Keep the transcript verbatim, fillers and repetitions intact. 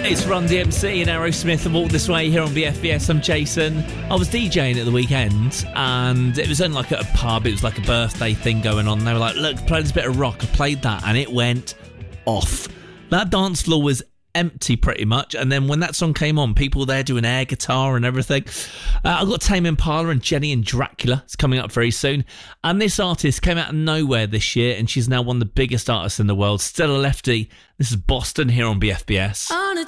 It's Run D M C and Aerosmith and Walk This Way here on B F B S. I'm Jason. I was DJing at the weekend and it was only like at a pub. It was like a birthday thing going on. They were like, look, play this bit of rock. I played that and it went off. That dance floor was empty pretty much, and then when that song came on, people were there doing air guitar and everything. uh, I've got Tame Impala and Jenny and Dracula. It's coming up very soon, and this artist came out of nowhere this year and she's now one of the biggest artists in the world. Stella Lefty. This is Boston here on B F B S. On a